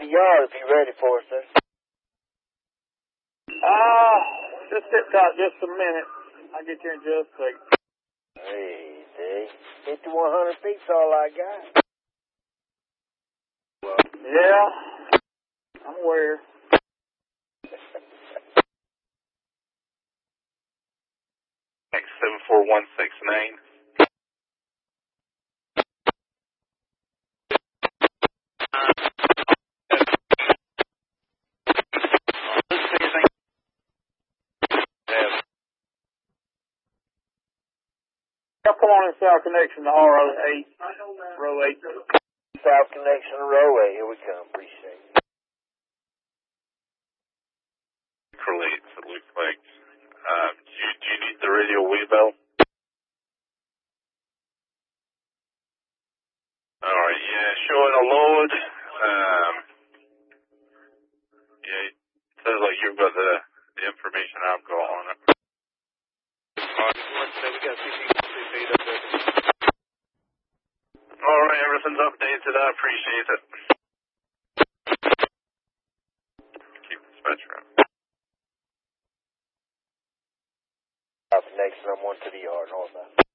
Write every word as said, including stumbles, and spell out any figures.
The yard if you're ready for us, sir. Ah, uh, just sit tight just a minute. I'll get you in just a second. Easy. fifty-one hundred feet's all I got. Yeah, I'm aware. X seven four one six nine. Y'all come on in South Connection to R O eight, row eight. South Connection to row eight. Here we come. Appreciate it. Correlates, it looks like. Um, do, you, do you need the radio wheel bell? Alright, yeah, showing a load. Um, yeah, it says like you've got the, the information I've got on it. Alright, everything's updated. I appreciate it. Keep the dispatch around. South Connection, I'm one to the yard. All that.